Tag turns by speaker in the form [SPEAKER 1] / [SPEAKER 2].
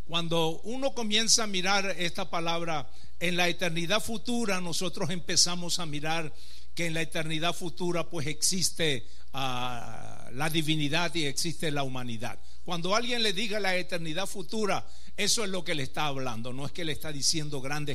[SPEAKER 1] Cuando uno comienza a mirar esta palabra en la eternidad futura, nosotros empezamos a mirar que en la eternidad futura pues existe la divinidad y existe la humanidad. Cuando alguien le diga la eternidad futura, eso es lo que le está hablando. No es que le está diciendo grandes